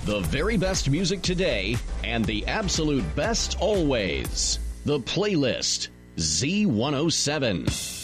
The very best music today and the absolute best always. The Playlist. Z107.